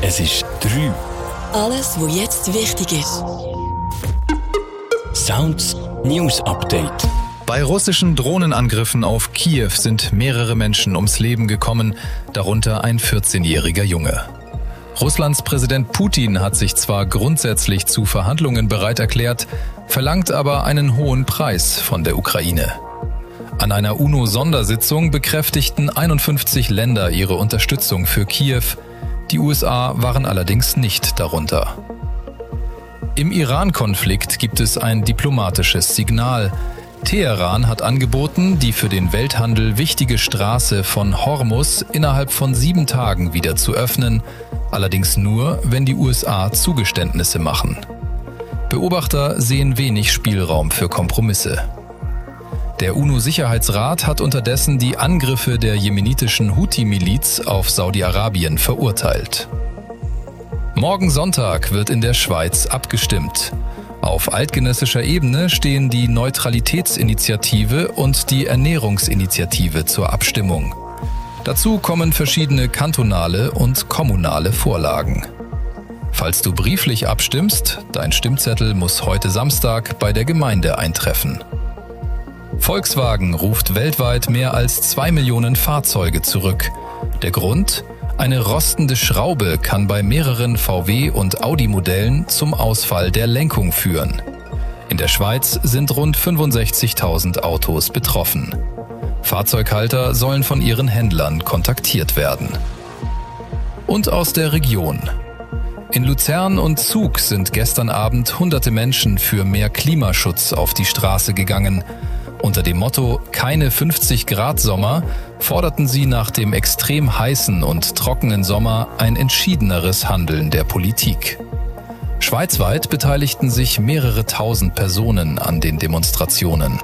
Es ist 3. Alles, was jetzt wichtig ist. Sounds News Update. Bei russischen Drohnenangriffen auf Kiew sind mehrere Menschen ums Leben gekommen, darunter ein 14-jähriger Junge. Russlands Präsident Putin hat sich zwar grundsätzlich zu Verhandlungen bereit erklärt, verlangt aber einen hohen Preis von der Ukraine. An einer UNO-Sondersitzung bekräftigten 51 Länder ihre Unterstützung für Kiew. Die USA waren allerdings nicht darunter. Im Iran-Konflikt gibt es ein diplomatisches Signal. Teheran hat angeboten, die für den Welthandel wichtige Straße von Hormuz innerhalb von 7 Tagen wieder zu öffnen, allerdings nur, wenn die USA Zugeständnisse machen. Beobachter sehen wenig Spielraum für Kompromisse. Der UNO-Sicherheitsrat hat unterdessen die Angriffe der jemenitischen Houthi-Miliz auf Saudi-Arabien verurteilt. Morgen Sonntag wird in der Schweiz abgestimmt. Auf eidgenössischer Ebene stehen die Neutralitätsinitiative und die Ernährungsinitiative zur Abstimmung. Dazu kommen verschiedene kantonale und kommunale Vorlagen. Falls du brieflich abstimmst, dein Stimmzettel muss heute Samstag bei der Gemeinde eintreffen. Volkswagen ruft weltweit mehr als 2 Millionen Fahrzeuge zurück. Der Grund? Eine rostende Schraube kann bei mehreren VW- und Audi-Modellen zum Ausfall der Lenkung führen. In der Schweiz sind rund 65.000 Autos betroffen. Fahrzeughalter sollen von ihren Händlern kontaktiert werden. Und aus der Region. In Luzern und Zug sind gestern Abend hunderte Menschen für mehr Klimaschutz auf die Straße gegangen. Unter dem Motto »Keine 50-Grad-Sommer« forderten sie nach dem extrem heißen und trockenen Sommer ein entschiedeneres Handeln der Politik. Schweizweit beteiligten sich mehrere tausend Personen an den Demonstrationen.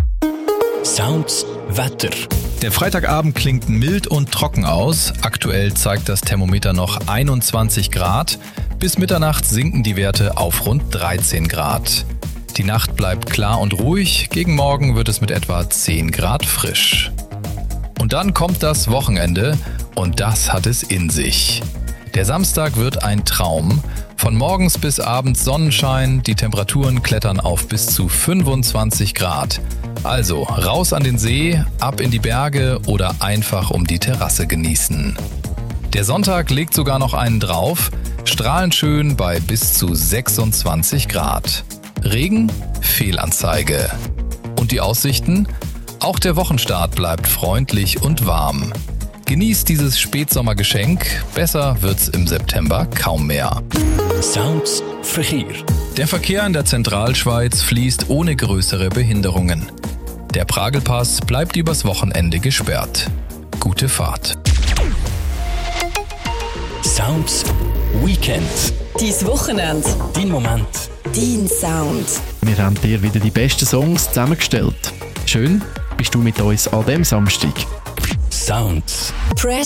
Sounds Wetter. Der Freitagabend klingt mild und trocken aus. Aktuell zeigt das Thermometer noch 21 Grad. Bis Mitternacht sinken die Werte auf rund 13 Grad. Die Nacht bleibt klar und ruhig, gegen Morgen wird es mit etwa 10 Grad frisch. Und dann kommt das Wochenende und das hat es in sich. Der Samstag wird ein Traum. Von morgens bis abends Sonnenschein, die Temperaturen klettern auf bis zu 25 Grad. Also raus an den See, ab in die Berge oder einfach um die Terrasse genießen. Der Sonntag legt sogar noch einen drauf, strahlend schön bei bis zu 26 Grad. Regen? Fehlanzeige. Und die Aussichten? Auch der Wochenstart bleibt freundlich und warm. Genießt dieses Spätsommergeschenk, besser wird's im September kaum mehr. Sounds Verkehr. Der Verkehr in der Zentralschweiz fließt ohne größere Behinderungen. Der Pragelpass bleibt übers Wochenende gesperrt. Gute Fahrt. Sounds Weekend. Dein Wochenende. Dein Moment. Dein Sound. Wir haben dir wieder die besten Songs zusammengestellt. Schön, bist du mit uns an diesem Samstag. Sounds. Press